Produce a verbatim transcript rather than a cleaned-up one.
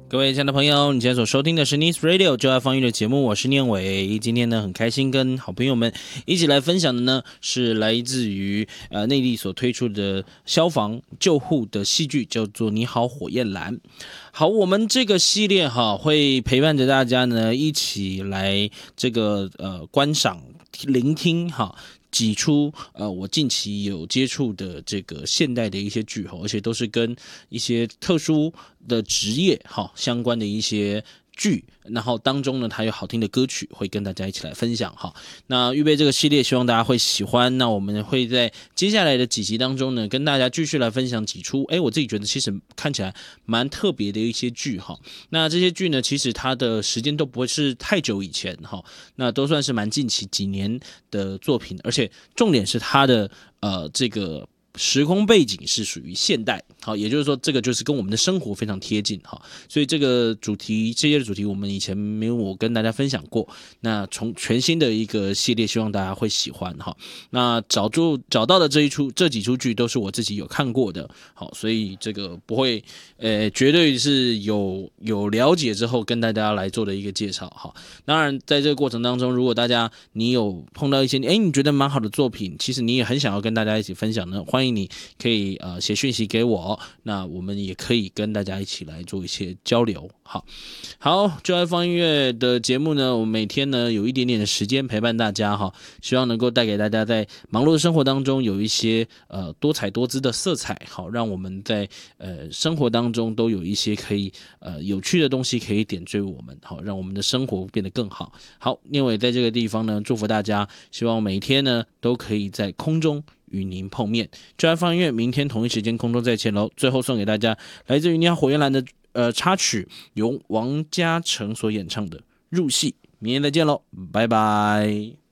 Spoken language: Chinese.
各位亲爱的朋友，你现在所收听的是 Nice Radio 就爱放音乐节目，我是念伟。今天呢，很开心跟好朋友们一起来分享的呢，是来自于呃内地所推出的消防救护的戏剧，叫做《你好，火焰蓝》。好，我们这个系列哈，会陪伴着大家呢，一起来这个呃观赏、聆听哈。挤出呃我近期有接触的这个现代的一些剧，而且都是跟一些特殊的职业哈相关的一些剧，然后当中呢，它有好听的歌曲，会跟大家一起来分享哈。那预备这个系列，希望大家会喜欢。那我们会在接下来的几集当中呢，跟大家继续来分享几出，哎，我自己觉得其实看起来蛮特别的一些剧哈。那这些剧呢，其实它的时间都不会是太久以前哈，那都算是蛮近期几年的作品，而且重点是它的呃这个。时空背景是属于现代，好，也就是说，这个就是跟我们的生活非常贴近，哈，所以这个主题，这些的主题，我们以前没有我跟大家分享过。那从全新的一个系列，希望大家会喜欢，哈。那找出找到的这一出，这几出剧都是我自己有看过的，好，所以这个不会，呃，绝对是有有了解之后跟大家来做的一个介绍，哈。当然，在这个过程当中，如果大家你有碰到一些，哎，你觉得蛮好的作品，其实你也很想要跟大家一起分享呢，欢迎。你可以呃写讯息给我，那我们也可以跟大家一起来做一些交流。好，好，就爱放音乐的节目呢，我们每天呢有一点点的时间陪伴大家哈，希望能够带给大家在忙碌的生活当中有一些呃多彩多姿的色彩，好，让我们在呃生活当中都有一些可以呃有趣的东西可以点缀我们，好，让我们的生活变得更好。好，念伟在这个地方呢，祝福大家，希望每一天呢都可以在空中与您碰面。就爱放音乐，明天同一时间空中再见喽。最后送给大家来自于你好火焰蓝的呃插曲，由王嘉诚所演唱的《入戏》。明天再见喽，拜拜。